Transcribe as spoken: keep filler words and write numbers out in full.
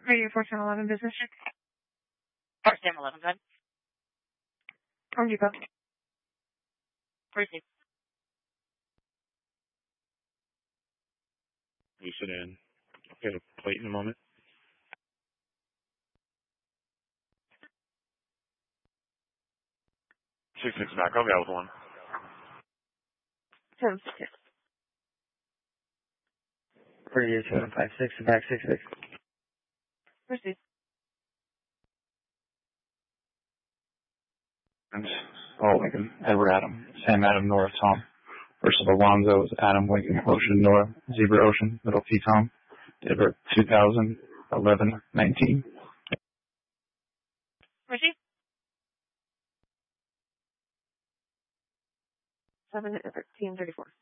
Radio four ten eleven business check. four ten eleven, go ahead. Home Depot. Receive. You sit in. I'll get a plate in a moment. Six six back. I'll be out with one. Seven six. Radio seven five six back six six. Receive. Paul Lincoln, Edward Adam, Sam Adam, Nora Tom. Versus Alonzo, Adam Lincoln, Ocean Nora, Zebra Ocean, Middle T Tom. Edward two thousand eleven nineteen. Receive. Seven thirteen thirty four.